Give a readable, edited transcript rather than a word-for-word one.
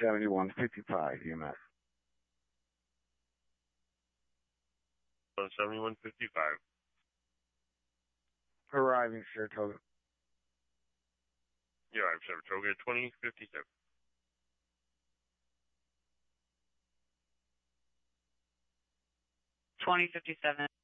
7155 EMS. 7155. Arriving Saratoga. Yeah, I'm Saratoga 2057. 2057.